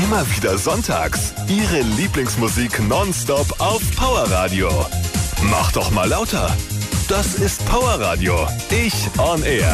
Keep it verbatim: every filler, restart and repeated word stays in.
Immer wieder sonntags. Ihre Lieblingsmusik nonstop auf Powerradio. Mach doch mal lauter. Das ist Powerradio. Ich on Air.